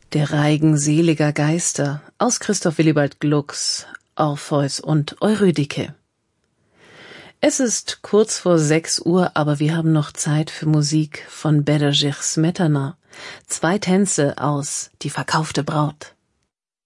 Der Reigen seliger Geister aus Christoph Willibald Glucks, Orpheus und Eurydike. Es ist kurz vor 6 Uhr, aber wir haben noch Zeit für Musik von Bedřich Smetana. 2 Tänze aus Die verkaufte Braut.